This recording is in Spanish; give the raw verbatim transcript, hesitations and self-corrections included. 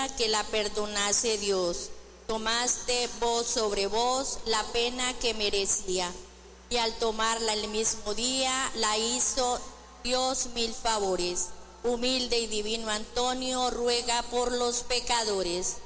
día que la perdonase Dios, tomaste vos sobre vos la pena que merecía, y al tomarla el mismo día la hizo Dios mil favores. Humilde y divino Antonio, ruega por los pecadores.